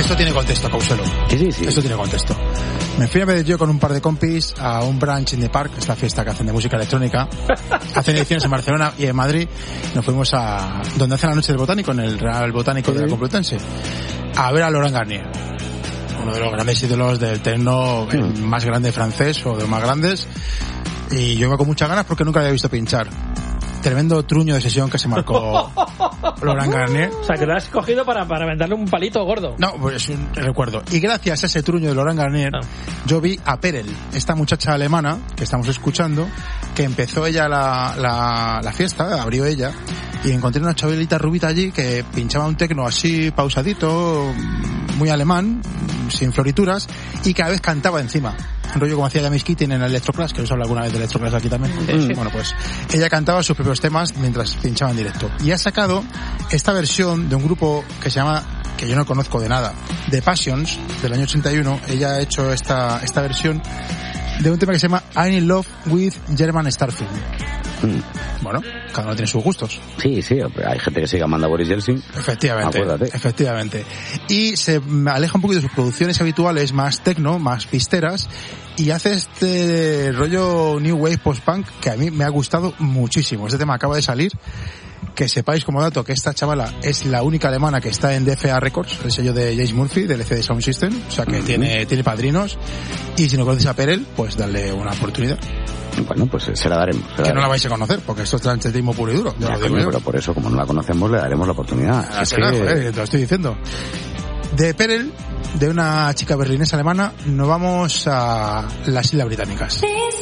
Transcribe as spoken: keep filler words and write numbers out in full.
esto tiene contexto, Causelo. Sí, sí, sí. Esto tiene contexto. Me fui a ver yo con un par de compis a un brunch in the park, esta fiesta que hacen de música electrónica. Hacen ediciones en Barcelona y en Madrid. Nos fuimos a donde hacen la noche del botánico, en el Real Botánico sí. de la Complutense, a ver a Laurent Garnier, uno de los grandes ídolos del techno, mm. el más grande francés o de los más grandes. Y yo iba con muchas ganas porque nunca había visto pinchar. Tremendo truño de sesión que se marcó Laurent Garnier. O sea, que lo has cogido para, para venderle un palito gordo. No, pues un recuerdo. Y gracias a ese truño de Laurent Garnier, no. yo vi a Perel, esta muchacha alemana que estamos escuchando, que empezó ella la, la, la fiesta, abrió ella, y encontré una chavalita rubita allí que pinchaba un tecno así pausadito, muy alemán, sin florituras, y cada vez cantaba encima. Un rollo como hacía James Keating en el Electroclash, que os hablo alguna vez de Electroclash aquí también. Sí. Bueno, pues ella cantaba sus propios temas mientras pinchaba en directo. Y ha sacado esta versión de un grupo que se llama, que yo no conozco de nada, The Passions, del año ochenta y uno. Ella ha hecho esta, esta versión de un tema que se llama I'm in Love with German Starfield. Mm. Bueno, cada uno tiene sus gustos. Sí, sí, hay gente que sigue amando a Boris Yeltsin. Efectivamente, acuérdate. efectivamente. Y se aleja un poquito de sus producciones habituales, más techno, más pisteras, y hace este rollo New Wave Post-Punk que a mí me ha gustado muchísimo. Este tema acaba de salir. Que sepáis como dato que esta chavala es la única alemana que está en D F A Records, el sello de James Murphy, del L C D Sound System, o sea que uh-huh. tiene, tiene padrinos, y si no conoces a Perel, pues darle una oportunidad. Bueno, pues se la daremos. Se la que daremos. no la vais a conocer, porque esto es transitismo puro y duro. Ya ya, lo digo coño, yo. Pero por eso, como no la conocemos, le daremos la oportunidad. Ah, será, que... joder, te lo estoy diciendo. De Perel, de una chica berlinesa alemana, nos vamos a las Islas Británicas.